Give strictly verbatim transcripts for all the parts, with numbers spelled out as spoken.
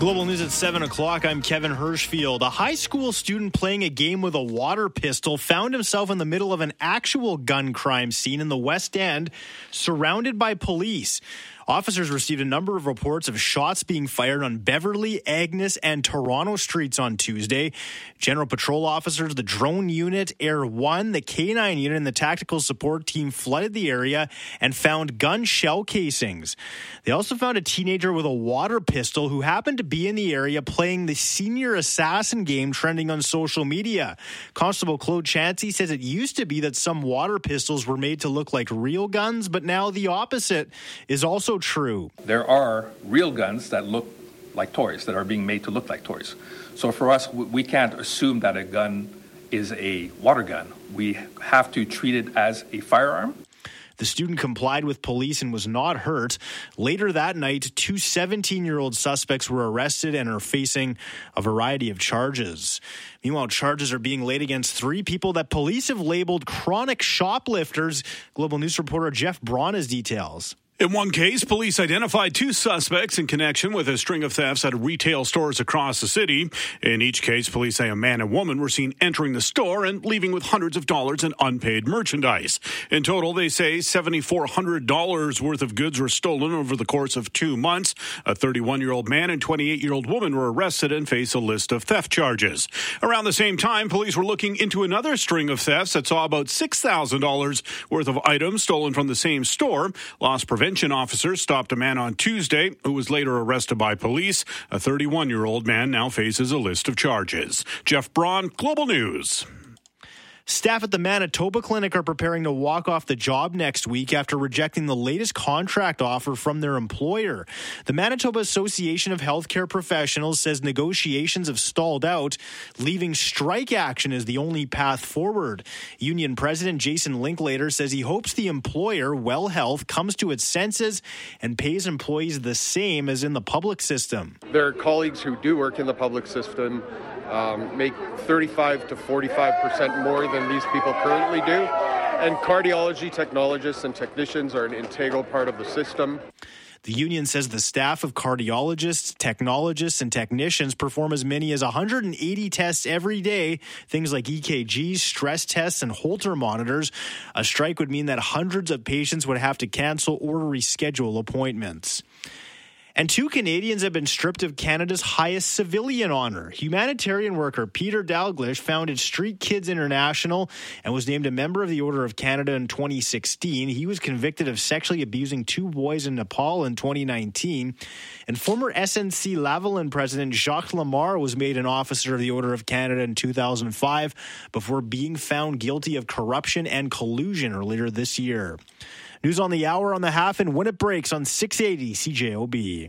Global News at seven o'clock. I'm Kevin Hirschfield. A high school student playing a game with a water pistol found himself in the middle of an actual gun crime scene in the West End, surrounded by police. Officers received a number of reports of shots being fired on Beverly, Agnes, and Toronto streets on Tuesday. General Patrol officers, the drone unit, Air one, the K nine unit, and the tactical support team flooded the area and found gun shell casings. They also found a teenager with a water pistol who happened to be in the area playing the Senior Assassin game trending on social media. Constable Claude Chansey says it used to be that some water pistols were made to look like real guns, but now the opposite is also true. There are real guns that look like toys, that are being made to look like toys. So for us, we can't assume that a gun is a water gun. We have to treat it as a firearm. The student complied with police and was not hurt. Later that night, two seventeen-year-old suspects were arrested and are facing a variety of charges. Meanwhile, charges are being laid against three people that police have labeled chronic shoplifters. Global News reporter Jeff Braun has details. In one case, police identified two suspects in connection with a string of thefts at retail stores across the city. In each case, police say a man and woman were seen entering the store and leaving with hundreds of dollars in unpaid merchandise. In total, they say seven thousand four hundred dollars worth of goods were stolen over the course of two months. A thirty-one-year-old man and twenty-eight-year-old woman were arrested and face a list of theft charges. Around the same time, police were looking into another string of thefts that saw about six thousand dollars worth of items stolen from the same store. Loss prevention officers stopped a man on Tuesday who was later arrested by police. A thirty-one-year-old man now faces a list of charges. Jeff Braun, Global News. Staff at the Manitoba Clinic are preparing to walk off the job next week after rejecting the latest contract offer from their employer. The Manitoba Association of Healthcare Professionals says negotiations have stalled out, leaving strike action as the only path forward. Union President Jason Linklater says he hopes the employer, Well Health, comes to its senses and pays employees the same as in the public system. There are colleagues who do work in the public system Um, make thirty-five to forty-five percent more than these people currently do. And cardiology technologists and technicians are an integral part of the system. The union says the staff of cardiologists, technologists, and technicians perform as many as one hundred eighty tests every day, things like E K Gs, stress tests, and Holter monitors. A strike would mean that hundreds of patients would have to cancel or reschedule appointments. And two Canadians have been stripped of Canada's highest civilian honor. Humanitarian worker Peter Dalglish founded Street Kids International and was named a member of the Order of Canada in twenty sixteen. He was convicted of sexually abusing two boys in Nepal in twenty nineteen. And former S N C Lavalin president Jacques Lamar was made an officer of the Order of Canada in two thousand five before being found guilty of corruption and collusion earlier this year. News on the hour, on the half, and when it breaks on six eighty C J O B.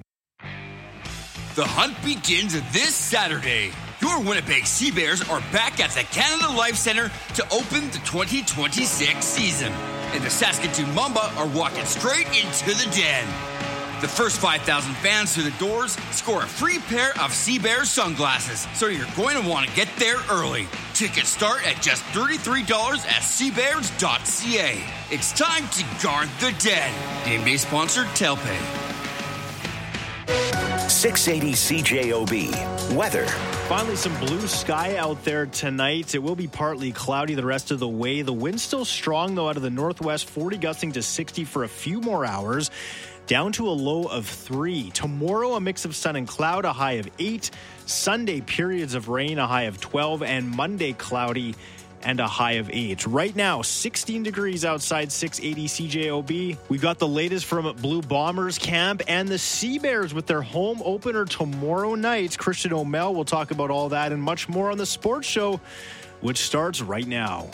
The hunt begins this Saturday. Your Winnipeg Sea Bears are back at the Canada Life Centre to open the twenty twenty-six season. And the Saskatoon Mamba are walking straight into the den. The first five thousand fans through the doors score a free pair of Sea Bears sunglasses, so you're going to want to get there early. Tickets start at just thirty-three dollars at sea bears dot c a. It's time to guard the den. Game day sponsor, Telpay. six eighty C J O B. Weather. Finally, some blue sky out there tonight. It will be partly cloudy the rest of the way. The wind's still strong, though, out of the northwest, forty gusting to sixty for a few more hours. Down to a low of three. Tomorrow, a mix of sun and cloud, a high of eight. Sunday, periods of rain, a high of twelve. And Monday, cloudy and a high of eight. Right now, sixteen degrees outside six eighty C J O B. We've got the latest from Blue Bombers camp and the Sea Bears with their home opener tomorrow night. Christian O'Mell will talk about all that and much more on the Sports Show, which starts right now.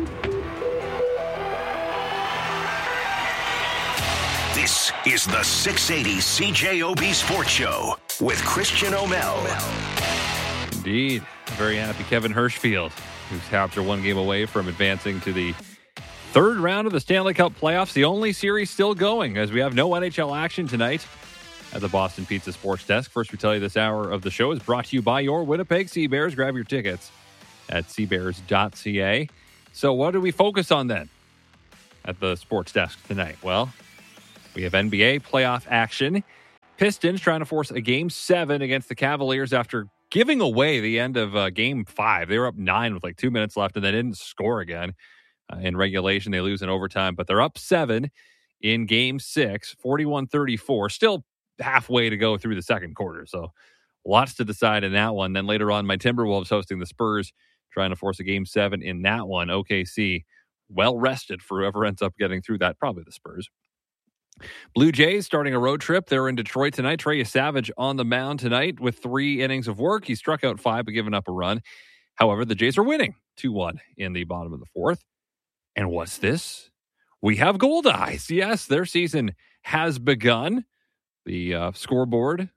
This is the six eighty C J O B Sports Show with Christian O'Mell. Indeed. Very happy Kevin Hirschfield, whose Habs are one game away from advancing to the third round of the Stanley Cup playoffs. The only series still going, as we have no N H L action tonight at the Boston Pizza Sports Desk. First, we tell you this hour of the show is brought to you by your Winnipeg Sea Bears. Grab your tickets at sea bears dot c a. So what do we focus on then at the Sports Desk tonight? Well, we have N B A playoff action. Pistons trying to force a game seven against the Cavaliers after giving away the end of uh, game five. They were up nine with like two minutes left, and they didn't score again. Uh, in regulation, they lose in overtime, but they're up seven in game six, forty-one thirty-four. Still halfway to go through the second quarter, so lots to decide in that one. Then later on, my Timberwolves hosting the Spurs, trying to force a game seven in that one. O K C, well rested for whoever ends up getting through that, probably the Spurs. Blue Jays starting a road trip. They're in Detroit tonight. Trey Savage on the mound tonight with three innings of work. He struck out five, but given up a run. However, the Jays are winning two one in the bottom of the fourth. And what's this? We have Gold Eyes. Yes, their season has begun. The uh, scoreboard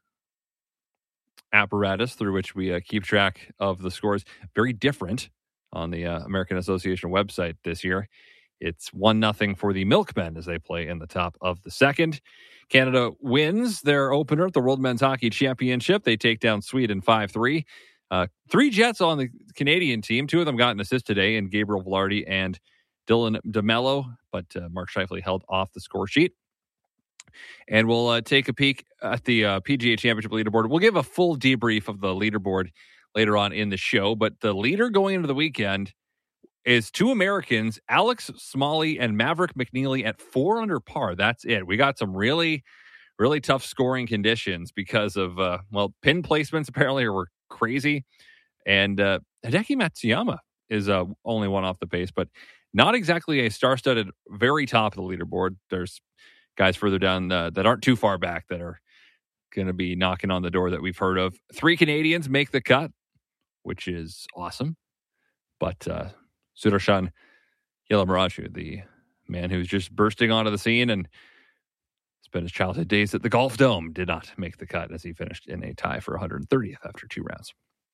apparatus through which we uh, keep track of the scores, very different on the uh, American Association website this year. It's one nothing for the Milkmen as they play in the top of the second. Canada wins their opener at the World Men's Hockey Championship. They take down Sweden five three. Uh, three Jets on the Canadian team. Two of them got an assist today in Gabriel Velarde and Dylan DeMello, but uh, Mark Scheifele held off the score sheet. And we'll uh, take a peek at the uh, P G A Championship leaderboard. We'll give a full debrief of the leaderboard later on in the show, but the leader going into the weekend is two Americans, Alex Smalley and Maverick McNeely at four under par. That's it. We got some really, really tough scoring conditions because of, uh, well, pin placements apparently were crazy. And uh, Hideki Matsuyama is uh, only one off the pace, but not exactly a star-studded, very top of the leaderboard. There's guys further down uh, that aren't too far back that are going to be knocking on the door that we've heard of. Three Canadians make the cut, which is awesome. But uh, Sudarshan Yalamaraju, the man who's just bursting onto the scene and spent his childhood days at the Golf Dome, did not make the cut as he finished in a tie for one hundred thirtieth after two rounds.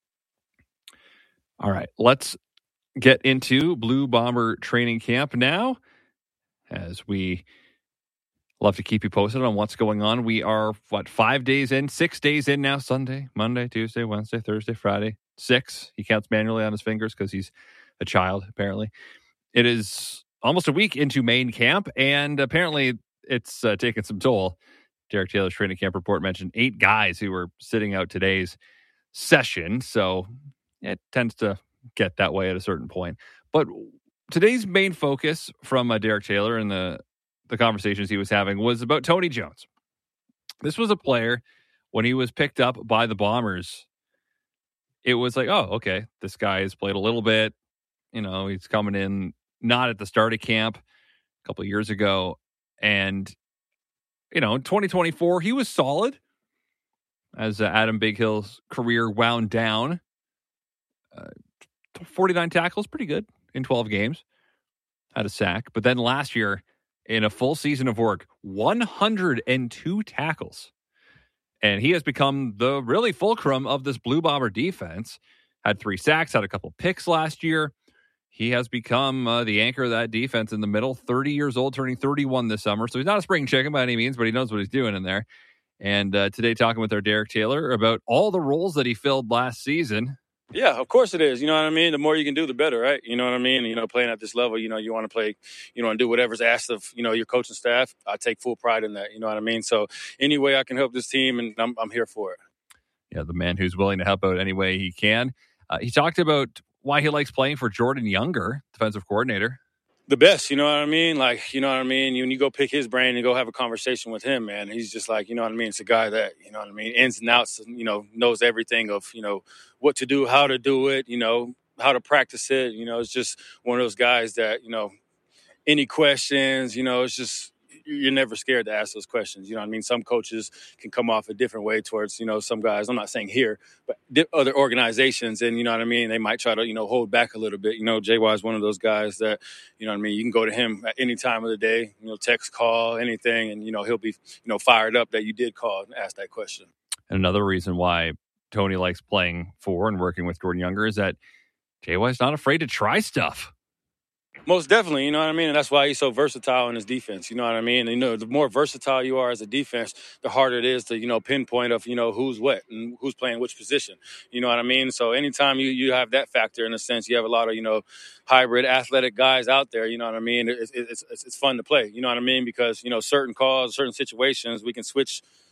All right, let's get into Blue Bomber training camp now, as we love to keep you posted on what's going on. We are, what, five days in, six days in now, Sunday, Monday, Tuesday, Wednesday, Thursday, Friday, six. He counts manually on his fingers because he's a child, apparently. It is almost a week into main camp, and apparently it's uh, taken some toll. Derek Taylor's training camp report mentioned eight guys who were sitting out today's session, so it tends to get that way at a certain point. But today's main focus from uh, Derek Taylor and the, the conversations he was having was about Tony Jones. This was a player, when he was picked up by the Bombers, it was like, oh, okay, this guy has played a little bit. You know, he's coming in not at the start of camp a couple of years ago. And, you know, in twenty twenty-four, he was solid as uh, Adam Bighill's career wound down. Uh, forty-nine tackles, pretty good in twelve games. Had a sack. But then last year, in a full season of work, one hundred two tackles. And he has become the really fulcrum of this Blue Bomber defense. Had three sacks, had a couple picks last year. He has become uh, the anchor of that defense in the middle. thirty years old, turning thirty-one this summer. So he's not a spring chicken by any means, but he knows what he's doing in there. And uh, today talking with our Derek Taylor about all the roles that he filled last season. Yeah, of course it is. You know what I mean? The more you can do, the better, right? You know what I mean? You know, playing at this level, you know, you want to play, you know, and do whatever's asked of, you know, your coaching staff. I take full pride in that. You know what I mean? So any way I can help this team, and I'm, I'm here for it. Yeah, the man who's willing to help out any way he can. Uh, he talked about why he likes playing for Jordan Younger, defensive coordinator. The best, you know what I mean? Like, you know what I mean? You, when you go pick his brain and go have a conversation with him, man, he's just like, you know what I mean? It's a guy that, you know what I mean, ins and outs, you know, knows everything of, you know, what to do, how to do it, you know, how to practice it. You know, it's just one of those guys that, you know, any questions, you know, it's just, you're never scared to ask those questions. You know what I mean? Some coaches can come off a different way towards, you know, some guys, I'm not saying here, but other organizations. And, you know what I mean? They might try to, you know, hold back a little bit. You know, J Y is one of those guys that, you know what I mean? You can go to him at any time of the day, you know, text, call, anything. And, you know, he'll be, you know, fired up that you did call and ask that question. And another reason why Tony likes playing for and working with Jordan Younger is that J Y is not afraid to try stuff. Most definitely, you know what I mean? And that's why he's so versatile in his defense, you know what I mean? And, you know, the more versatile you are as a defense, the harder it is to, you know, pinpoint of, you know, who's what and who's playing which position, you know what I mean? So anytime you, you have that factor, in a sense, you have a lot of, you know, hybrid athletic guys out there, you know what I mean? It's, it's, it's, it's fun to play, you know what I mean? Because, you know, certain calls, certain situations, we can switch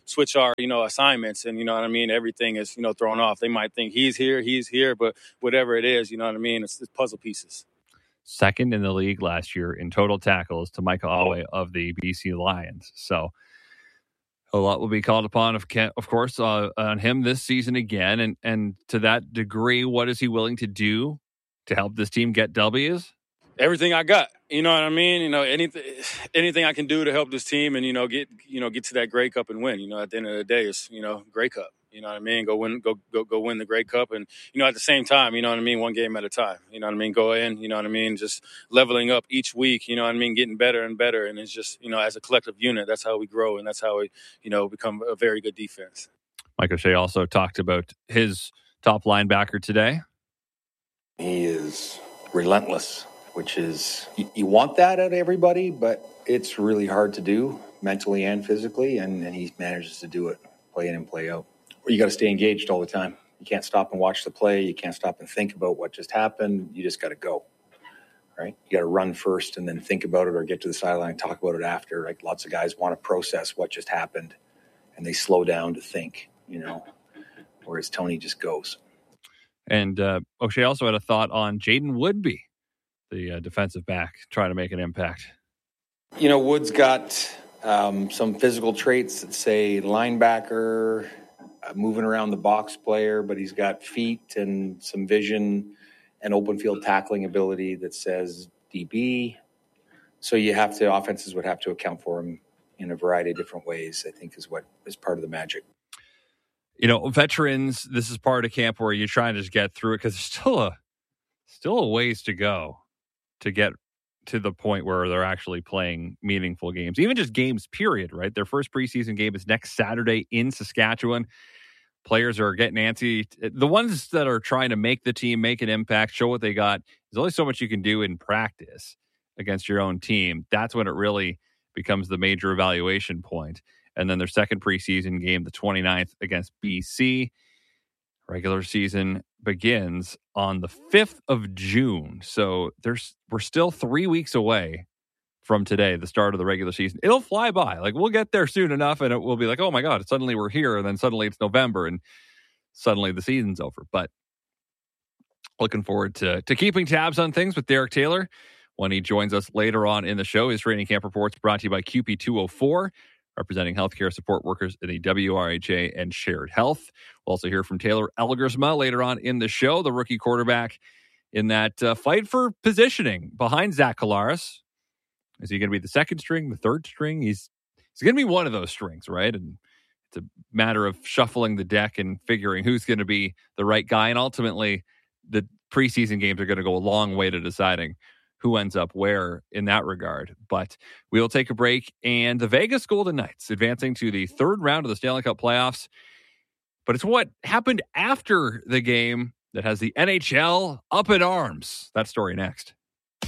switch our, you know, assignments, and, you know what I mean, everything is, you know, thrown off. They might think he's here, he's here, but whatever it is, you know what I mean, it's, it's puzzle pieces. Second in the league last year in total tackles to Micah Awe of the B C Lions. So a lot will be called upon, of, of course, uh, on him this season again. And, and to that degree, what is he willing to do to help this team get W's? Everything I got, you know what I mean? You know, anything, anything I can do to help this team and, you know, get, you know, get to that Grey Cup and win. You know, at the end of the day, it's, you know, Grey Cup. You know what I mean? Go win, go, go, go win the Grey Cup. And, you know, at the same time, you know what I mean? One game at a time, you know what I mean? Go in, you know what I mean? Just leveling up each week, you know what I mean? Getting better and better. And it's just, you know, as a collective unit, that's how we grow. And that's how we, you know, become a very good defense. Mike O'Shea also talked about his top linebacker today. He is relentless, which is, you, you want that out of everybody, but it's really hard to do mentally and physically. And, and he manages to do it, play in and play out. You got to stay engaged all the time. You can't stop and watch the play. You can't stop and think about what just happened. You just got to go, right? You got to run first and then think about it, or get to the sideline and talk about it after. Like, lots of guys want to process what just happened, and they slow down to think, you know, whereas Tony just goes. And uh, O'Shea also had a thought on Jaden Woodby, the uh, defensive back, trying to make an impact. You know, Wood's got um, some physical traits that say linebacker, Uh, moving around the box player, but he's got feet and some vision and open field tackling ability that says D B. So you have to, offenses would have to account for him in a variety of different ways, I think, is what is part of the magic. You know, veterans, this is part of camp where you're trying to just get through it, because there's still a, still a ways to go to get to the point where they're actually playing meaningful games, even just games, period, right? Their first preseason game is next Saturday in Saskatchewan. Players are getting antsy. The ones that are trying to make the team, make an impact, show what they got, there's only so much you can do in practice against your own team. That's when it really becomes the major evaluation point. And then their second preseason game, the twenty-ninth against B C. Regular season begins on the fifth of June. So there's we're still three weeks away from today, the start of the regular season. It'll fly by. Like, we'll get there soon enough, and it will be like, oh my God, suddenly we're here, and then suddenly it's November, and suddenly the season's over. But looking forward to, to keeping tabs on things with Derek Taylor when he joins us later on in the show. His training camp reports brought to you by Q P two oh four, representing healthcare support workers in the W R H A and Shared Health. We'll also hear from Taylor Elgersma later on in the show, the rookie quarterback in that uh, fight for positioning behind Zach Collaros. Is he going to be the second string, the third string? He's he's going to be one of those strings, right? And it's a matter of shuffling the deck and figuring who's going to be the right guy. And ultimately, the preseason games are going to go a long way to deciding who ends up where in that regard. But we'll take a break. And the Vegas Golden Knights advancing to the third round of the Stanley Cup playoffs. But it's what happened after the game that has the N H L up in arms. That story next.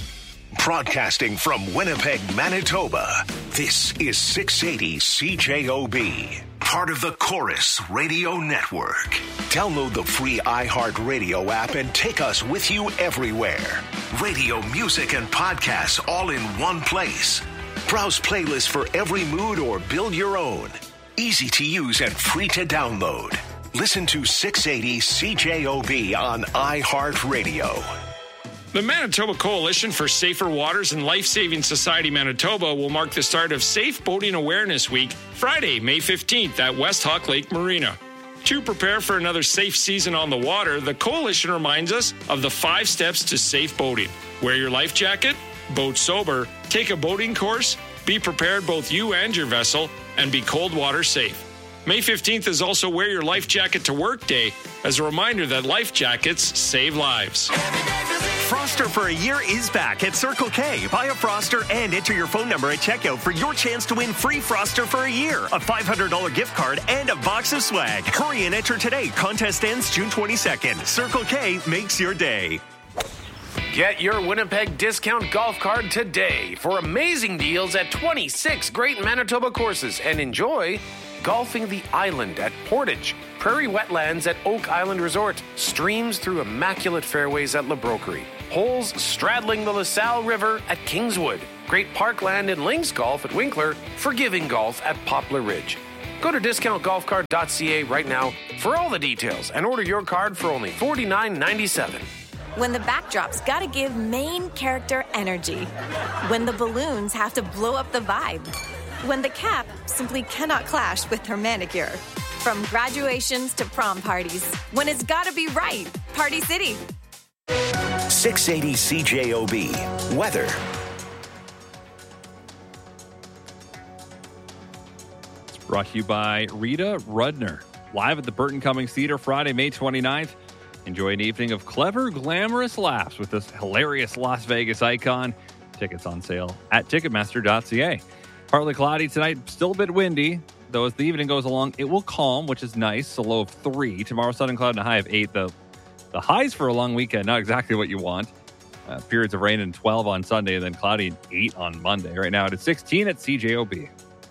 Broadcasting from Winnipeg, Manitoba, this is six eighty C J O B, part of the Chorus Radio Network. Download the free iHeartRadio app and take us with you everywhere. Radio, music, and podcasts all in one place. Browse playlists for every mood or build your own. Easy to use and free to download. Listen to six eighty C J O B on iHeartRadio. The Manitoba Coalition for Safer Waters and Life-Saving Society Manitoba will mark the start of Safe Boating Awareness Week, Friday, May fifteenth at West Hawk Lake Marina. To prepare for another safe season on the water, the Coalition reminds us of the five steps to safe boating. Wear your life jacket, boat sober, take a boating course, be prepared both you and your vessel, and be cold water safe. May fifteenth is also Wear Your Life Jacket to Work Day, as a reminder that life jackets save lives. Froster for a Year is back at Circle K. Buy a Froster and enter your phone number at checkout for your chance to win free Froster for a year, a five hundred dollars gift card, and a box of swag. Hurry and enter today. Contest ends June twenty-second. Circle K makes your day. Get your Winnipeg discount golf card today for amazing deals at twenty-six great Manitoba courses, and enjoy golfing the island at Portage, prairie wetlands at Oak Island Resort, streams through immaculate fairways at La Broquerie, holes straddling the LaSalle River at Kingswood, great parkland and links golf at Winkler, forgiving golf at Poplar Ridge. Go to discount golf card dot c a right now for all the details and order your card for only forty-nine ninety-seven. When the backdrop's gotta give main character energy. When the balloons have to blow up the vibe. When the cap simply cannot clash with her manicure. From graduations to prom parties. When it's gotta be right. Party City. six eighty C J O B. Weather. It's brought to you by Rita Rudner. Live at the Burton Cummings Theater Friday, May twenty-ninth. Enjoy an evening of clever, glamorous laughs with this hilarious Las Vegas icon. Tickets on sale at ticketmaster dot c a. Partly cloudy tonight, still a bit windy. Though as the evening goes along, it will calm, which is nice. A low of three. Tomorrow, sun and cloud and a high of eight. The, the highs for a long weekend, not exactly what you want. Uh, periods of rain and twelve on Sunday, and then cloudy and eight on Monday. Right now, it's sixteen at C J O B.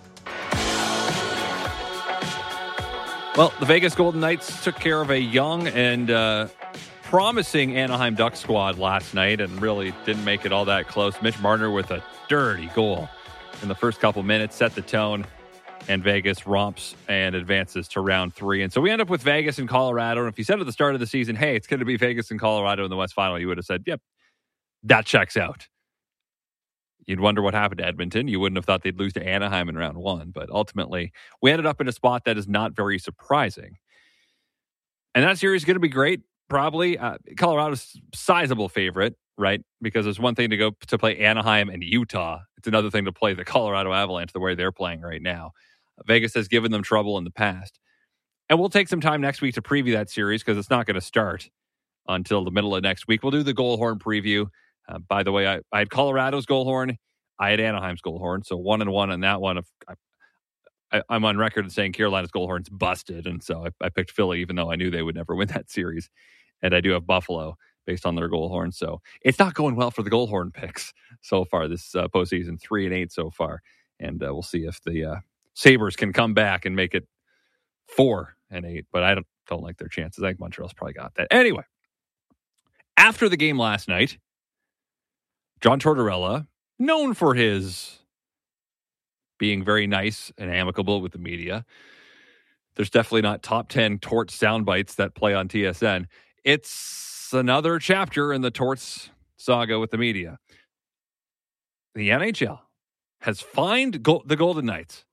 Well, the Vegas Golden Knights took care of a young and uh, promising Anaheim Ducks squad last night and really didn't make it all that close. Mitch Marner with a dirty goal in the first couple minutes set the tone, and Vegas romps and advances to round three. And so we end up with Vegas and Colorado. And if you said at the start of the season, hey, it's going to be Vegas and Colorado in the West Final, you would have said, yep, that checks out. You'd wonder what happened to Edmonton. You wouldn't have thought they'd lose to Anaheim in round one. But ultimately, we ended up in a spot that is not very surprising. And that series is going to be great, probably. Uh, Colorado's sizable favorite, right? Because it's one thing to go to play Anaheim and Utah. It's another thing to play the Colorado Avalanche the way they're playing right now. Vegas has given them trouble in the past. And we'll take some time next week to preview that series because it's not going to start until the middle of next week. We'll do the goal horn preview. Uh, by the way, I, I had Colorado's goal horn. I had Anaheim's goal horn. So one and one on that one. Of, I, I, I'm on record as saying Carolina's goal horn's busted. And so I, I picked Philly, even though I knew they would never win that series. And I do have Buffalo based on their goal horn. So it's not going well for the goal horn picks so far this uh, postseason. Three and eight so far. And uh, we'll see if the uh, Sabres can come back and make it four and eight. But I don't, don't like their chances. I think Montreal's probably got that. Anyway, after the game last night, John Tortorella, known for his being very nice and amicable with the media. There's definitely not top ten Torts sound bites that play on T S N. It's another chapter in the Torts saga with the media. The N H L has fined Go- the Golden Knights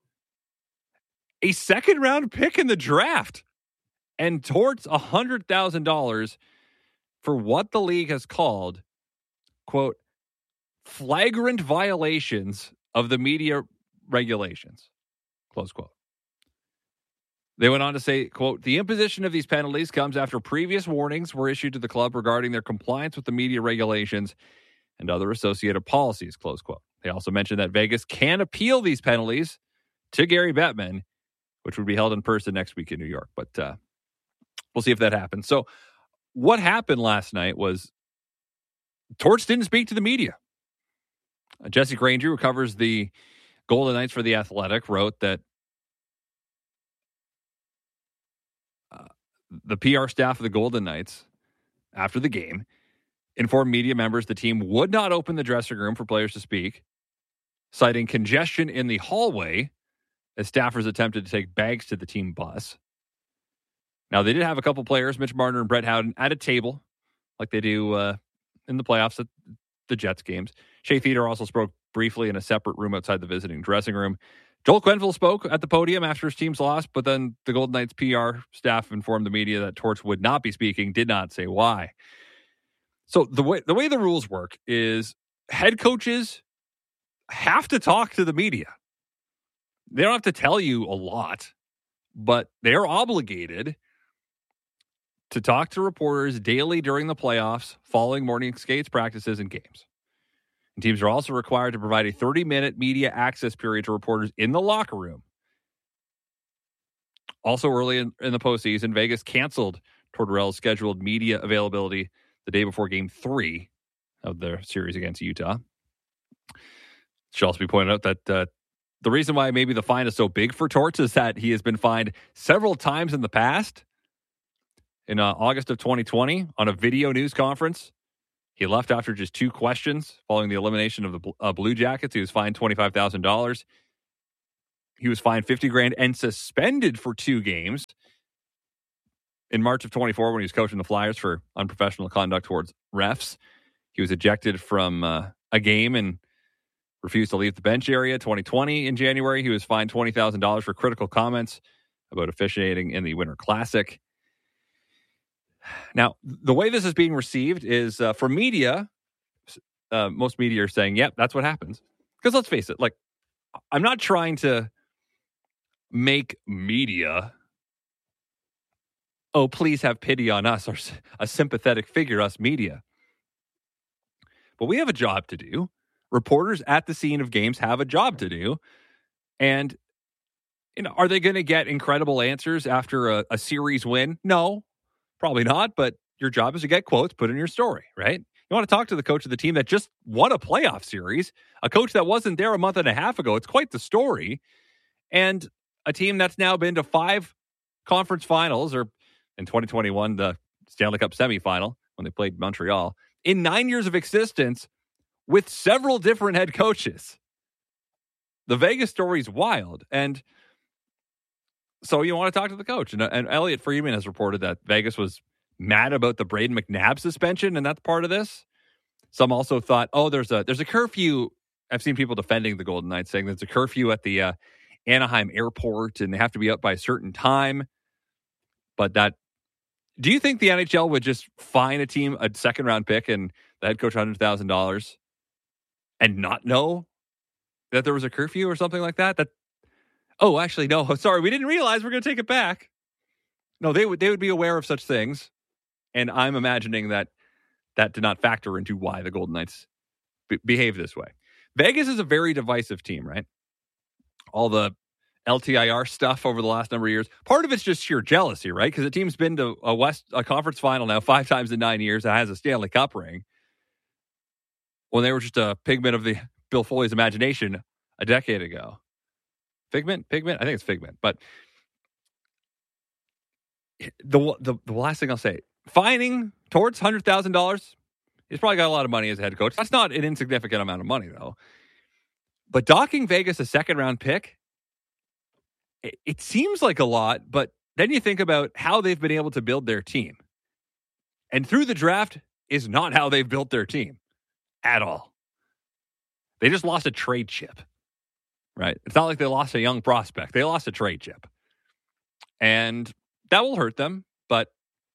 a second round pick in the draft and Torts one hundred thousand dollars for what the league has called, quote, flagrant violations of the media regulations, close quote. They went on to say, quote, the imposition of these penalties comes after previous warnings were issued to the club regarding their compliance with the media regulations and other associated policies, close quote. They also mentioned that Vegas can appeal these penalties to Gary Bettman, which would be held in person next week in New York. But uh, we'll see if that happens. So what happened last night was Torts didn't speak to the media. Uh, Jesse Granger, who covers the Golden Knights for The Athletic, wrote that uh, the P R staff of the Golden Knights, after the game, informed media members the team would not open the dressing room for players to speak, citing congestion in the hallway as staffers attempted to take bags to the team bus. Now, they did have a couple players, Mitch Marner and Brett Howden, at a table, like they do uh, in the playoffs at the Jets games. Shea Theodore also spoke briefly in a separate room outside the visiting dressing room. Joel Quenneville spoke at the podium after his team's loss, but then the Golden Knights P R staff informed the media that Torts would not be speaking, did not say why. So the way the way the rules work is head coaches have to talk to the media. They don't have to tell you a lot, but they're obligated to talk to reporters daily during the playoffs, following morning skates, practices, and games. And teams are also required to provide a thirty-minute media access period to reporters in the locker room. Also early in, in the postseason, Vegas canceled Tortorella's scheduled media availability the day before Game three of their series against Utah. It should also be pointed out that uh, the reason why maybe the fine is so big for Torts is that he has been fined several times in the past. In uh, August of twenty twenty, on a video news conference, he left after just two questions following the elimination of the uh, Blue Jackets. He was fined twenty-five thousand dollars. He was fined fifty grand and suspended for two games. In March of twenty-four, when he was coaching the Flyers for unprofessional conduct towards refs, he was ejected from uh, a game and refused to leave the bench area. twenty twenty, in January, he was fined twenty thousand dollars for critical comments about officiating in the Winter Classic. Now, the way this is being received is uh, for media, uh, most media are saying, yep, that's what happens. Because let's face it, like, I'm not trying to make media, oh, please have pity on us, or a sympathetic figure, us media. But we have a job to do. Reporters at the scene of games have a job to do. And, you know, are they going to get incredible answers after a, a series win? No, probably not. But your job is to get quotes, put in your story, right? You want to talk to the coach of the team that just won a playoff series, a coach that wasn't there a month and a half ago. It's quite the story. And a team that's now been to five conference finals, or in twenty twenty-one, the Stanley Cup semifinal when they played Montreal, in nine years of existence with several different head coaches. The Vegas story is wild. And so you want to talk to the coach. And, and Elliot Friedman has reported that Vegas was mad about the Braden McNabb suspension, and that's part of this. Some also thought, oh, there's a there's a curfew. I've seen people defending the Golden Knights saying there's a curfew at the uh, Anaheim airport and they have to be up by a certain time. But that, do you think the N H L would just fine a team a second round pick and the head coach one hundred thousand dollars and not know that there was a curfew or something like that? That, oh, actually, no, sorry, we didn't realize we're going to take it back. No, they would they would be aware of such things. And I'm imagining that that did not factor into why the Golden Knights be- behave this way. Vegas is a very divisive team, right? All the L T I R stuff over the last number of years. Part of it's just sheer jealousy, right? Because the team's been to a West a conference final now five times in nine years. It has a Stanley Cup ring. When they were just a pigment of the Bill Foley's imagination a decade ago. Figment? Pigment? I think it's figment. But the the, the last thing I'll say, fining towards one hundred thousand dollars, he's probably got a lot of money as a head coach. That's not an insignificant amount of money, though. But docking Vegas a second-round pick, it, it seems like a lot, but then you think about how they've been able to build their team. And through the draft is not how they've built their team at all. They just lost a trade chip, right? It's not like they lost a young prospect. They lost a trade chip. And that will hurt them, but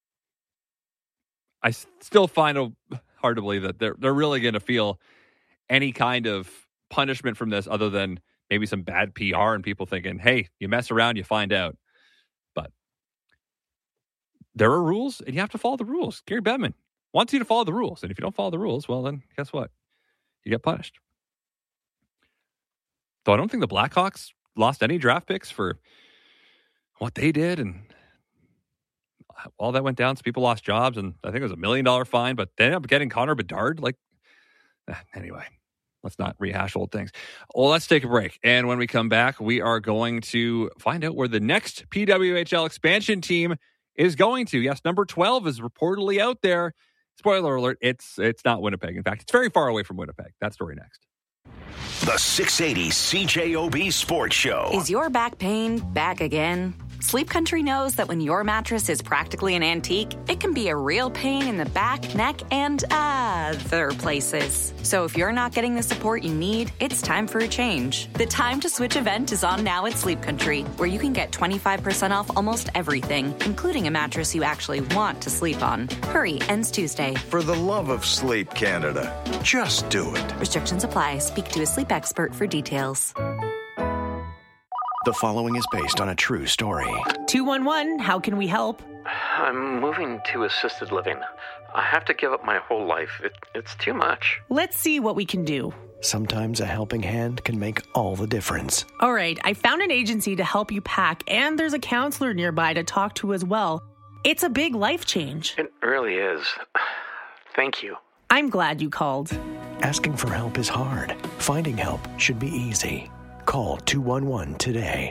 I still find it hard to believe that they're they're really going to feel any kind of punishment from this other than maybe some bad P R and people thinking, hey, you mess around, you find out. But there are rules, and you have to follow the rules. Gary Bettman wants you to follow the rules, and if you don't follow the rules, well, then guess what? You get punished. Though I don't think the Blackhawks lost any draft picks for what they did, and all that went down, so people lost jobs, and I think it was a million dollar fine, but they ended up getting Connor Bedard. Like, anyway, let's not rehash old things. Well, let's take a break. And when we come back, we are going to find out where the next P W H L expansion team is going to. Yes, number twelve is reportedly out there. Spoiler alert, it's it's not Winnipeg. In fact, it's very far away from Winnipeg. That story next. The six eighty C J O B Sports Show. Is your back pain back again? Sleep Country knows that when your mattress is practically an antique, it can be a real pain in the back, neck, and other places. So if you're not getting the support you need, it's time for a change. The Time to Switch event is on now at Sleep Country, where you can get twenty-five percent off almost everything, including a mattress you actually want to sleep on. Hurry, ends Tuesday. For the love of sleep, Canada, just do it. Restrictions apply. Speak to a sleep expert for details. The following is based on a true story. two one one, how can we help? I'm moving to assisted living. I have to give up my whole life. It, it's too much. Let's see what we can do. Sometimes a helping hand can make all the difference. All right, I found an agency to help you pack, and there's a counselor nearby to talk to as well. It's a big life change. It really is. Thank you. I'm glad you called. Asking for help is hard. Finding help should be easy. Call two one one today.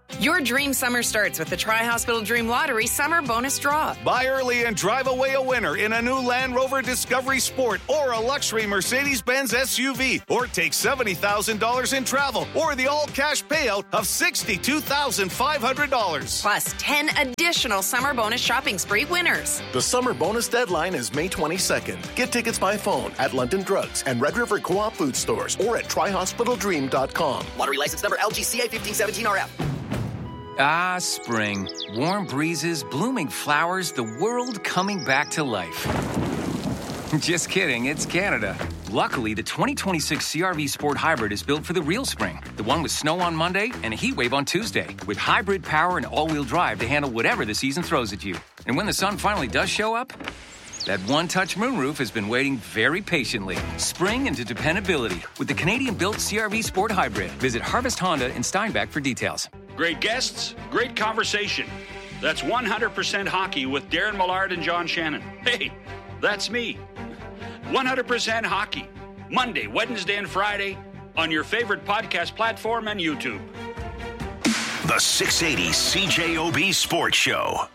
Your dream summer starts with the Tri-Hospital Dream Lottery Summer Bonus Draw. Buy early and drive away a winner in a new Land Rover Discovery Sport or a luxury Mercedes-Benz S U V. Or take seventy thousand dollars in travel or the all-cash payout of sixty-two thousand five hundred dollars. Plus ten additional summer bonus shopping spree winners. The summer bonus deadline is May twenty-second. Get tickets by phone at London Drugs and Red River Co-op food stores or at tri hospital dream dot com. Lottery license number L G C A fifteen seventeen R F. Ah, spring. Warm breezes, blooming flowers, the world coming back to life. Just kidding, it's Canada. Luckily, the twenty twenty-six C R V Sport Hybrid is built for the real spring. The one with snow on Monday and a heat wave on Tuesday. With hybrid power and all-wheel drive to handle whatever the season throws at you. And when the sun finally does show up, that one-touch moonroof has been waiting very patiently. Spring into dependability with the Canadian-built C R V Sport Hybrid. Visit Harvest Honda in Steinbach for details. Great guests, great conversation. That's one hundred percent Hockey with Darren Millard and John Shannon. Hey, that's me. one hundred percent Hockey. Monday, Wednesday, and Friday on your favorite podcast platform and YouTube. The six eighty C J O B Sports Show.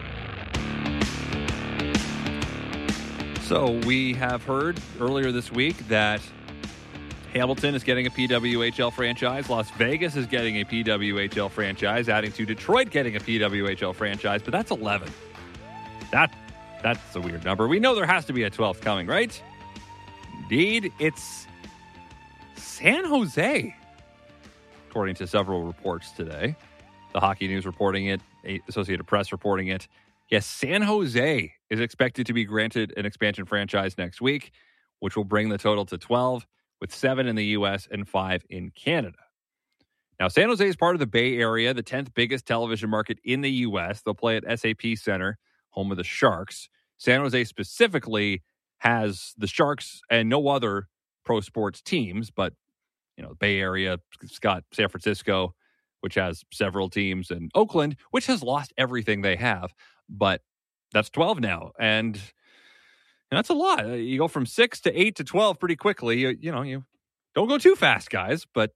So we have heard earlier this week that Hamilton is getting a P W H L franchise. Las Vegas is getting a P W H L franchise, adding to Detroit getting a P W H L franchise, but that's eleven. That That's a weird number. We know there has to be a twelfth coming, right? Indeed, it's San Jose, according to several reports today. The Hockey News reporting it, Associated Press reporting it. Yes, San Jose is expected to be granted an expansion franchise next week, which will bring the total to twelve, with seven in the U S and five in Canada. Now, San Jose is part of the Bay Area, the tenth biggest television market in the U S. They'll play at S A P Center, home of the Sharks. San Jose specifically has the Sharks and no other pro sports teams, but, you know, Bay Area, it's got San Francisco, which has several teams, and Oakland, which has lost everything they have. But that's twelve now, and that's a lot. You go from six to eight to twelve pretty quickly. You, you know, you don't go too fast, guys, but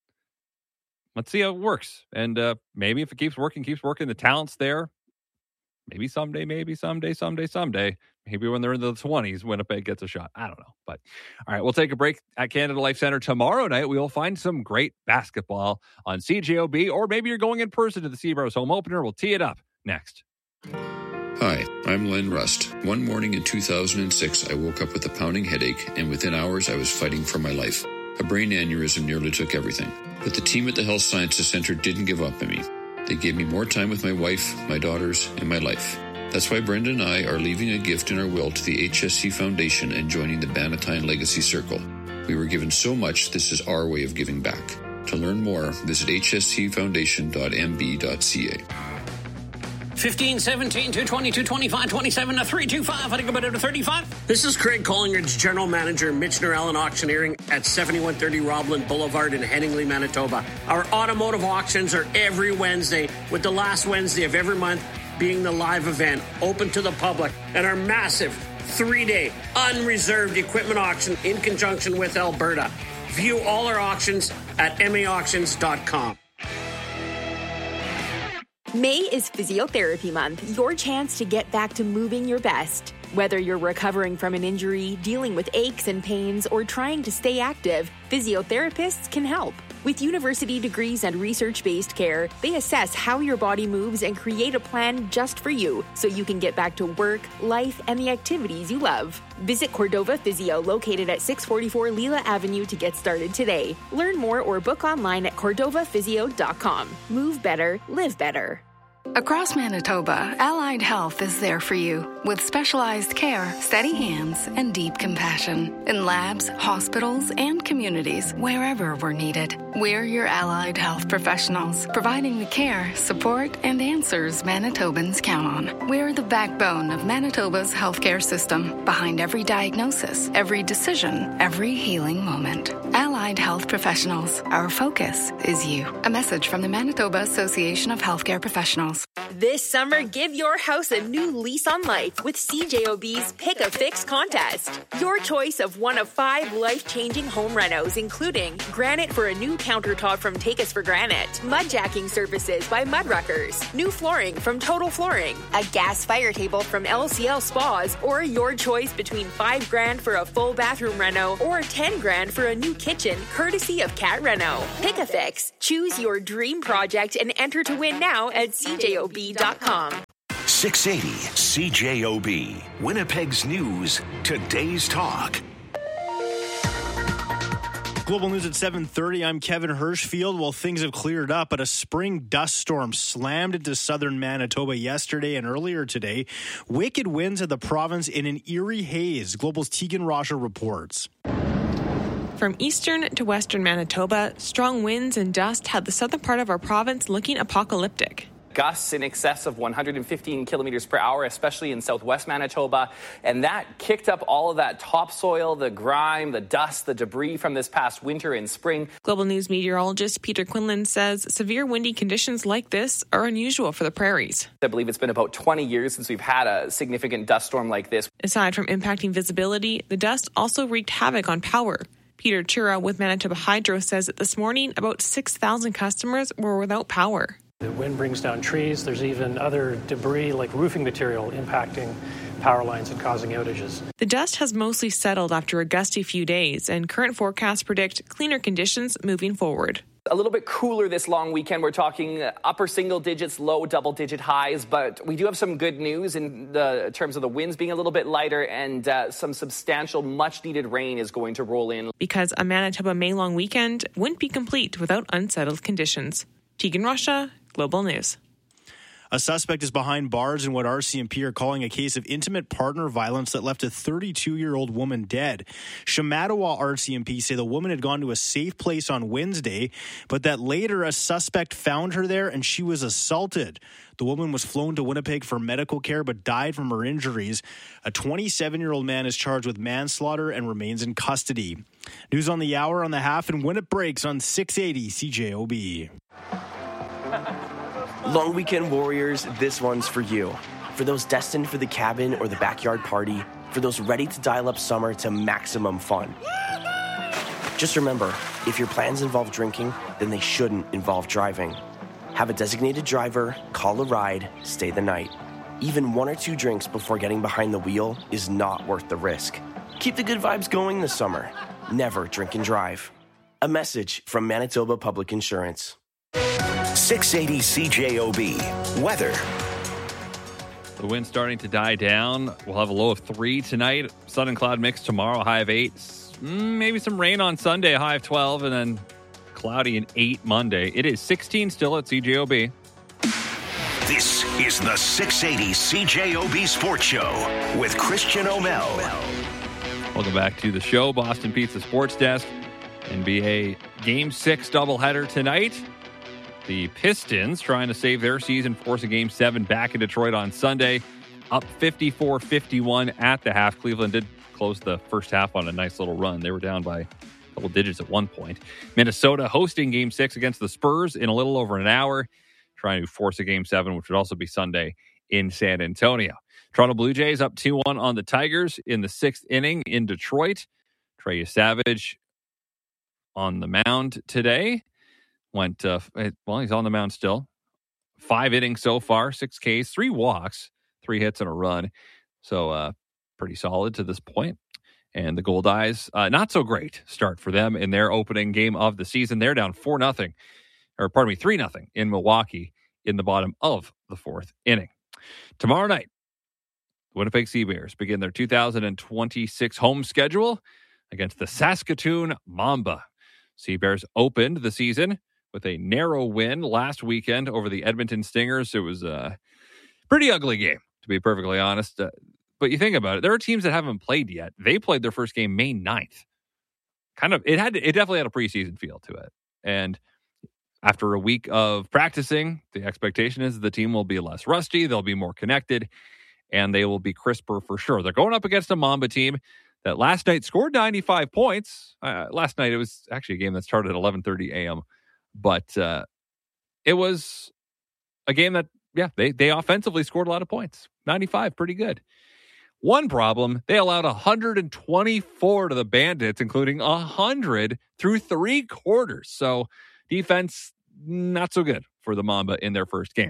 let's see how it works. And uh, maybe if it keeps working, keeps working, the talent's there. Maybe someday, maybe someday, someday, someday. Maybe when they're in the twenties, Winnipeg gets a shot. I don't know. But all right, we'll take a break at Canada Life Center. Tomorrow night, we will find some great basketball on C J O B, or maybe you're going in person to the Seabros home opener. We'll tee it up next. Hi, I'm Len Rust. One morning in two thousand six, I woke up with a pounding headache, and within hours, I was fighting for my life. A brain aneurysm nearly took everything. But the team at the Health Sciences Center didn't give up on me. They gave me more time with my wife, my daughters, and my life. That's why Brenda and I are leaving a gift in our will to the H S C Foundation and joining the Bannatyne Legacy Circle. We were given so much, this is our way of giving back. To learn more, visit h s c foundation dot m b dot c a. fifteen, seventeen, two twenty, two twenty-five, twenty-seven, three twenty-five, I think about it to thirty-five. This is Craig Collingridge, General Manager, Michener Allen Auctioneering at seventy-one thirty Roblin Boulevard in Headingley, Manitoba. Our automotive auctions are every Wednesday, with the last Wednesday of every month being the live event, open to the public, and our massive three-day unreserved equipment auction in conjunction with Alberta. View all our auctions at m a auctions dot com. May is Physiotherapy Month, your chance to get back to moving your best. Whether you're recovering from an injury, dealing with aches and pains, or trying to stay active, physiotherapists can help. With university degrees and research-based care, they assess how your body moves and create a plan just for you, so you can get back to work, life, and the activities you love. Visit Cordova Physio, located at six forty-four Lila Avenue, to get started today. Learn more or book online at cordova physio dot com. Move better, live better. Across Manitoba, Allied Health is there for you with specialized care, steady hands, and deep compassion in labs, hospitals, and communities wherever we're needed. We're your Allied Health professionals, providing the care, support, and answers Manitobans count on. We're the backbone of Manitoba's healthcare system, behind every diagnosis, every decision, every healing moment. Allied Health Professionals, our focus is you. A message from the Manitoba Association of Healthcare Professionals. This summer, give your house a new lease on life with C J O B's Pick a Fix contest. Your choice of one of five life-changing home renos, including granite for a new countertop from Take Us for Granite, mudjacking services by Mudruckers, new flooring from Total Flooring, a gas fire table from L C L Spas, or your choice between five grand for a full bathroom reno or ten grand for a new kitchen, courtesy of Cat Reno. Pick a Fix. Choose your dream project and enter to win now at C J O B dot com. six eighty C J O B, Winnipeg's news, today's talk. Global News at seven thirty. I'm Kevin Hirschfield. Well, things have cleared up, but a spring dust storm slammed into southern Manitoba yesterday and earlier today. Wicked winds had the province in an eerie haze. Global's Tegan Rasha reports. From eastern to western Manitoba, strong winds and dust had the southern part of our province looking apocalyptic. Gusts in excess of one hundred fifteen kilometers per hour, especially in southwest Manitoba. And that kicked up all of that topsoil, the grime, the dust, the debris from this past winter and spring. Global News meteorologist Peter Quinlan says severe windy conditions like this are unusual for the prairies. I believe it's been about twenty years since we've had a significant dust storm like this. Aside from impacting visibility, the dust also wreaked havoc on power. Peter Chura with Manitoba Hydro says that this morning about six thousand customers were without power. The wind brings down trees. There's even other debris like roofing material impacting power lines and causing outages. The dust has mostly settled after a gusty few days, and current forecasts predict cleaner conditions moving forward. A little bit cooler this long weekend. We're talking upper single digits, low double digit highs, but we do have some good news in the in terms of the winds being a little bit lighter, and uh, some substantial much needed rain is going to roll in. Because a Manitoba May long weekend wouldn't be complete without unsettled conditions. Tegan Rasha, Global News. A suspect is behind bars in what R C M P are calling a case of intimate partner violence that left a thirty-two-year-old woman dead. Shamattawa R C M P say the woman had gone to a safe place on Wednesday, but that later a suspect found her there and she was assaulted. The woman was flown to Winnipeg for medical care but died from her injuries. A twenty-seven-year-old man is charged with manslaughter and remains in custody. News on the hour on the half and when it breaks on six eighty C J O B. Long weekend warriors, this one's for you. For those destined for the cabin or the backyard party, for those ready to dial up summer to maximum fun. Just remember, if your plans involve drinking, then they shouldn't involve driving. Have a designated driver, call a ride, stay the night. Even one or two drinks before getting behind the wheel is not worth the risk. Keep the good vibes going this summer. Never drink and drive. A message from Manitoba Public Insurance. six eighty C J O B. Weather. The wind's starting to die down. We'll have a low of three tonight. Sun and cloud mix tomorrow, high of eight. Maybe some rain on Sunday, high of twelve, and then cloudy and eight Monday. It is sixteen still at C J O B. This is the six eighty C J O B Sports Show with Christian O'Mel. Welcome back to the show, Boston Pizza Sports Desk. N B A Game six doubleheader tonight. The Pistons trying to save their season, force a Game seven back in Detroit on Sunday. Up fifty-four fifty-one at the half. Cleveland did close the first half on a nice little run. They were down by double digits at one point. Minnesota hosting Game six against the Spurs in a little over an hour, trying to force a Game seven, which would also be Sunday in San Antonio. Toronto Blue Jays up two one on the Tigers in the sixth inning in Detroit. Trey Savage on the mound today. Went, uh, well, he's on the mound still. Five innings so far, six Ks, three walks, three hits and a run. So uh, pretty solid to this point. And the Gold Eyes, uh, not so great start for them in their opening game of the season. They're down four nothing, or pardon me, three nothing in Milwaukee in the bottom of the fourth inning. Tomorrow night, the Winnipeg Sea Bears begin their two thousand twenty-six home schedule against the Saskatoon Mamba. Sea Bears opened the season with a narrow win last weekend over the Edmonton Stingers. It was a pretty ugly game, to be perfectly honest. Uh, but you think about it, there are teams that haven't played yet. They played their first game May ninth. Kind of, it had, it definitely had a preseason feel to it. And after a week of practicing, the expectation is the team will be less rusty, they'll be more connected, and they will be crisper for sure. They're going up against a Mamba team that last night scored ninety-five points. Uh, last night, it was actually a game that started at eleven thirty a.m., but uh, it was a game that yeah, they, they offensively scored a lot of points. ninety-five, pretty good. One problem, they allowed one hundred twenty-four to the Bandits, including one hundred through three quarters. So defense, not so good for the Mamba in their first game.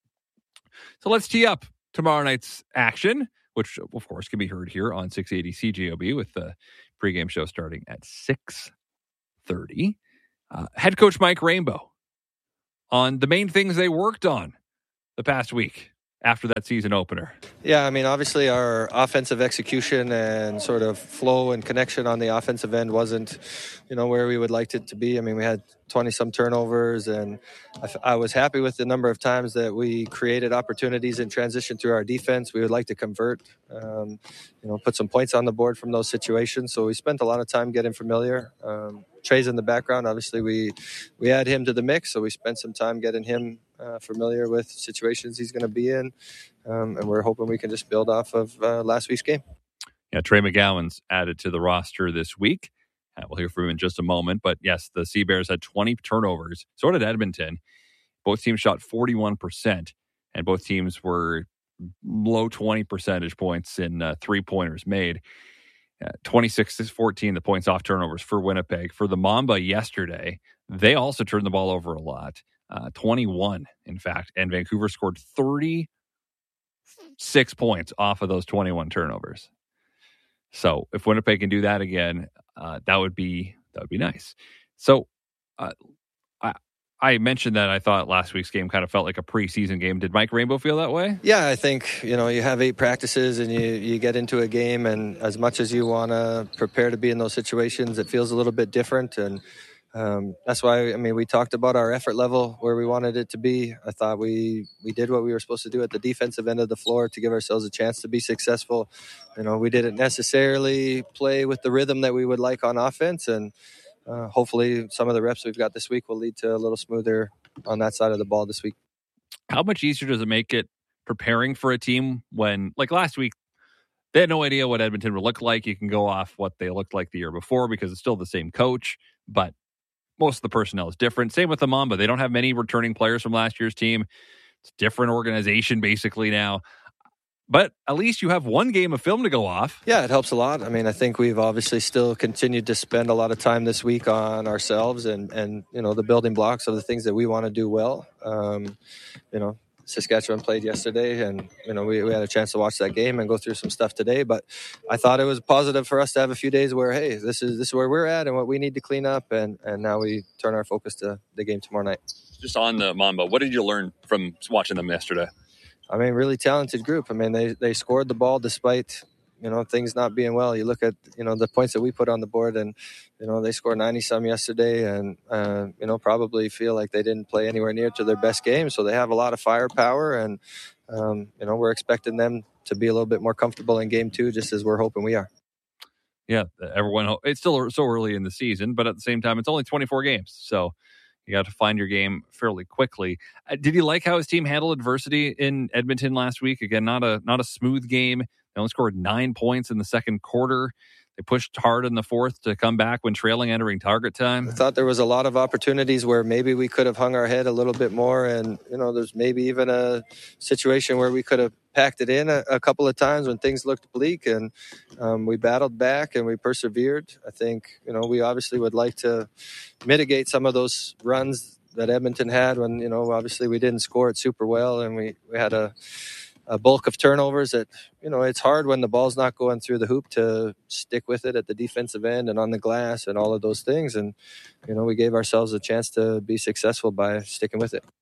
So let's tee up tomorrow night's action, which, of course, can be heard here on six eighty C J O B with the pregame show starting at six thirty. Uh, head coach Mike Rainbow on the main things they worked on the past week after that season opener. Yeah, I mean, obviously our offensive execution and sort of flow and connection on the offensive end wasn't, you know, where we would like it to be. I mean, we had twenty-some turnovers, and I, f- I was happy with the number of times that we created opportunities in transition through our defense. We would like to convert, um, you know, put some points on the board from those situations. So we spent a lot of time getting familiar. Um, Trey's in the background. Obviously, we we add him to the mix, so we spent some time getting him uh, familiar with situations he's going to be in, um, and we're hoping we can just build off of uh, last week's game. Yeah, Trey McGowan's added to the roster this week. Uh, we'll hear from him in just a moment. But yes, the Sea Bears had twenty turnovers. So did Edmonton. Both teams shot forty-one percent, and both teams were low twenty percentage points in uh, three-pointers made. Uh, twenty-six to fourteen, the points off turnovers for Winnipeg. For the Mamba yesterday, they also turned the ball over a lot. Uh, twenty-one, in fact. And Vancouver scored thirty-six points off of those twenty-one turnovers. So if Winnipeg can do that again, uh, that would be that would be nice. So uh, I I mentioned that I thought last week's game kind of felt like a preseason game. Did Mike Rainbow feel that way? Yeah, I think, you know, you have eight practices and you, you get into a game, and as much as you want to prepare to be in those situations, it feels a little bit different. And um, that's why, I mean, we talked about our effort level where we wanted it to be. I thought we, we did what we were supposed to do at the defensive end of the floor to give ourselves a chance to be successful. You know, we didn't necessarily play with the rhythm that we would like on offense, and Uh, hopefully some of the reps we've got this week will lead to a little smoother on that side of the ball this week. How much easier does it make it preparing for a team when, like last week, they had no idea what Edmonton would look like? You can go off what they looked like the year before because it's still the same coach, but most of the personnel is different. Same with the Mamba. They don't have many returning players from last year's team. It's a different organization basically now. But at least you have one game of film to go off. Yeah, it helps a lot. I mean, I think we've obviously still continued to spend a lot of time this week on ourselves and, and you know, the building blocks of the things that we want to do well. Um, you know, Saskatchewan played yesterday, and, you know, we, we had a chance to watch that game and go through some stuff today. But I thought it was positive for us to have a few days where, hey, this is this is where we're at and what we need to clean up. And, and now we turn our focus to the game tomorrow night. Just on the Mamba, what did you learn from watching them yesterday? I mean, really talented group. I mean, they, they scored the ball despite, you know, things not being well. You look at, you know, the points that we put on the board, and, you know, they scored ninety-some yesterday and, uh, you know, probably feel like they didn't play anywhere near to their best game. So they have a lot of firepower, and, um, you know, we're expecting them to be a little bit more comfortable in game two, just as we're hoping we are. Yeah, everyone, it's still so early in the season, but at the same time, it's only twenty-four games. So you got to find your game fairly quickly. Uh, did you like how his team handled adversity in Edmonton last week? Again, not a not a smooth game. They only scored nine points in the second quarter. They pushed hard in the fourth to come back when trailing entering target time. I thought there was a lot of opportunities where maybe we could have hung our head a little bit more. And, you know, there's maybe even a situation where we could have packed it in a, a couple of times when things looked bleak. And um, we battled back and we persevered. I think, you know, we obviously would like to mitigate some of those runs that Edmonton had when, you know, obviously we didn't score it super well. And we, we had a... a bulk of turnovers that, you know, it's hard when the ball's not going through the hoop to stick with it at the defensive end and on the glass and all of those things. And, you know, we gave ourselves a chance to be successful by sticking with it.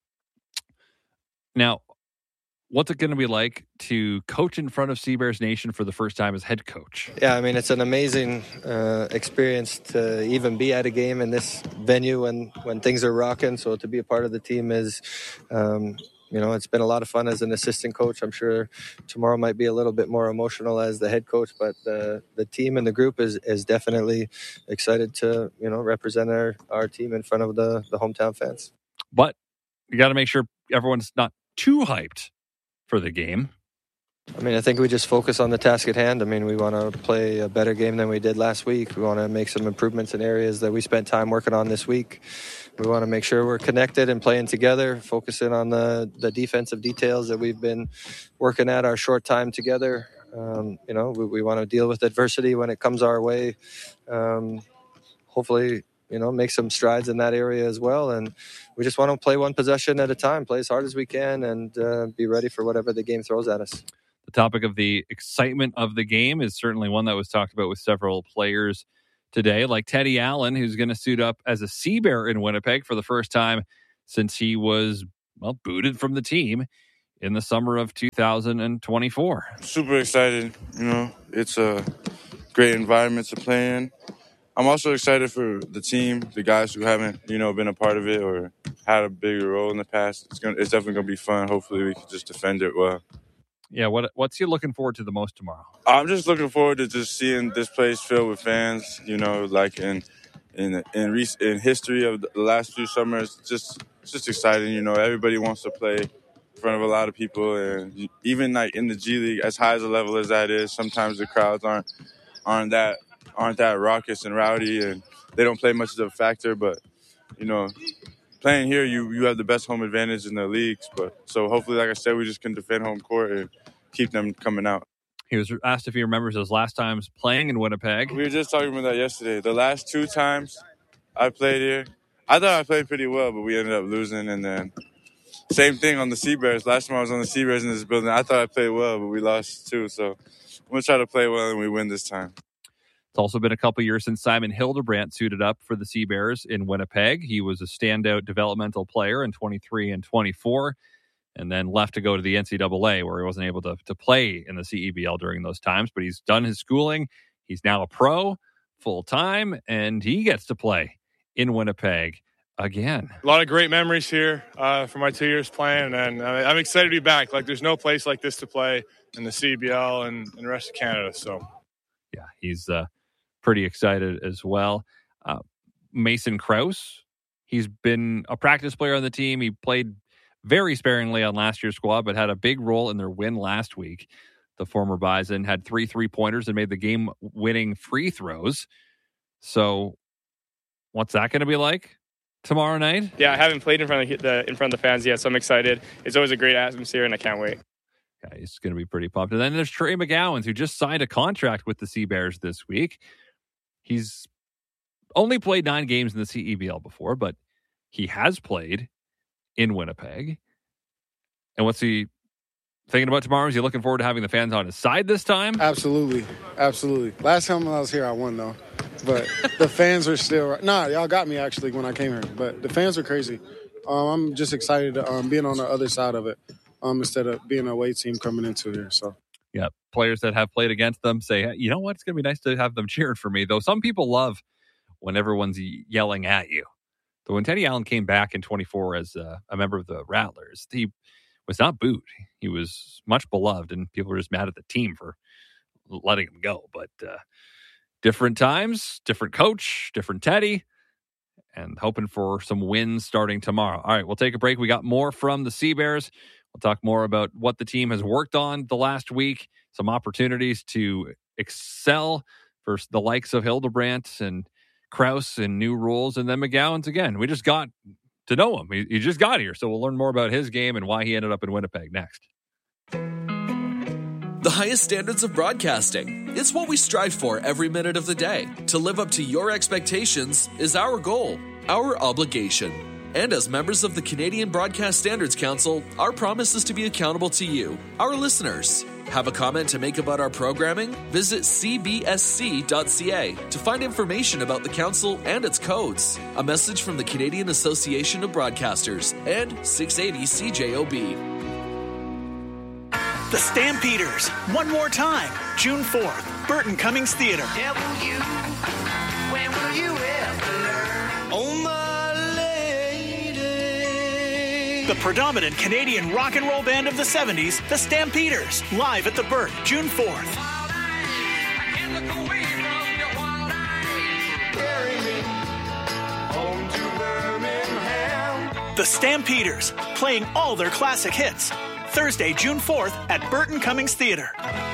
Now, what's it going to be like to coach in front of Sea Bears Nation for the first time as head coach? Yeah, I mean, it's an amazing uh, experience to even be at a game in this venue when, when things are rocking. So to be a part of the team is, um, you know, it's been a lot of fun as an assistant coach. I'm sure tomorrow might be a little bit more emotional as the head coach, but the the team and the group is, is definitely excited to, you know, represent our, our team in front of the, the hometown fans. But you got to make sure everyone's not too hyped for the game. I mean, I think we just focus on the task at hand. I mean, we want to play a better game than we did last week. We want to make some improvements in areas that we spent time working on this week. we want to make sure we're connected and playing together, focusing on the, the defensive details that we've been working at our short time together. Um, you know, we, we want to deal with adversity when it comes our way. Um, hopefully, you know, make some strides in that area as well. And we just want to play one possession at a time, play as hard as we can, and uh, be ready for whatever the game throws at us. The topic of the excitement of the game is certainly one that was talked about with several players today, like Teddy Allen, who's going to suit up as a Sea Bear in Winnipeg for the first time since he was, well, booted from the team in the summer of two thousand twenty-four. Super excited. You know, it's a great environment to play in. I'm also excited for the team, the guys who haven't, you know, been a part of it or had a bigger role in the past. It's going it's definitely going to be fun. Hopefully we can just defend it well. Yeah, what what's you looking forward to the most tomorrow? I'm just looking forward to just seeing this place filled with fans, you know, like in in in, rec- in history of the last few summers. Just it's just exciting, you know, everybody wants to play in front of a lot of people, and even like in the G League, as high as a level as that is, sometimes the crowds aren't aren't that aren't that raucous and rowdy, and they don't play much of a factor. But you know, playing here, you you have the best home advantage in the leagues. But so hopefully, like I said, we just can defend home court and keep them coming out. He was asked if he remembers his last times playing in Winnipeg. We were just talking about that yesterday. The last two times I played here, I thought I played pretty well, but we ended up losing. And then same thing on the Sea Bears. Last time I was on the Sea Bears in this building, I thought I played well, but we lost too. So I'm going to try to play well and we win this time. It's also been a couple years since Simon Hildebrandt suited up for the Sea Bears in Winnipeg. He was a standout developmental player in twenty-three and twenty-four, and then left to go to the N C double A, where he wasn't able to, to play in the C E B L during those times. But he's done his schooling. He's now a pro full-time, and he gets to play in Winnipeg again. A lot of great memories here uh, for my two years playing, and uh, I'm excited to be back. Like, there's no place like this to play in the C E B L and, and the rest of Canada. So, yeah, he's uh, pretty excited as well. Uh, Mason Krause, he's been a practice player on the team. He played very sparingly on last year's squad, but had a big role in their win last week. The former Bison had three three-pointers and made the game-winning free throws. So what's that going to be like tomorrow night? Yeah, I haven't played in front of the in front of the fans yet, so I'm excited. It's always a great atmosphere, and I can't wait. Yeah, he's going to be pretty pumped. And then there's Trey McGowan, who just signed a contract with the Sea Bears this week. He's only played nine games in the C E B L before, but he has played in Winnipeg. And what's he thinking about tomorrow? Is he looking forward to having the fans on his side this time? Absolutely. Absolutely. Last time I was here, I won, though. But the fans are still... Nah, y'all got me, actually, when I came here. But the fans are crazy. Um, I'm just excited to um, being on the other side of it um, instead of being a away team coming into here. So, yeah, players that have played against them say, hey, you know what? It's going to be nice to have them cheering for me. Though some people love when everyone's yelling at you. But when Teddy Allen came back in twenty-four as uh, a member of the Rattlers, he was not booed. He was much beloved, and people were just mad at the team for letting him go. But uh, different times, different coach, different Teddy, and hoping for some wins starting tomorrow. All right, we'll take a break. We got more from the Sea Bears. We'll talk more about what the team has worked on the last week, some opportunities to excel for the likes of Hildebrandt and Krause and new rules, and then McGowan's again. We just got to know him. He, he just got here, so we'll learn more about his game and why he ended up in Winnipeg next. The highest standards of broadcasting. It's what we strive for every minute of the day. To live up to your expectations is our goal, our obligation. And as members of the Canadian Broadcast Standards Council, our promise is to be accountable to you, our listeners. Have a comment to make about our programming? Visit c b s c dot c a to find information about the council and its codes. A message from the Canadian Association of Broadcasters and six eighty C J O B. The Stampeders, one more time, June fourth, Burton Cummings Theater. Tell you, when will you ever learn? Oh, my lady. The predominant Canadian rock and roll band of the seventies, the Stampeders, live at the Burt, June fourth. The Stampeders, playing all their classic hits. Thursday, June fourth at Burton Cummings Theater.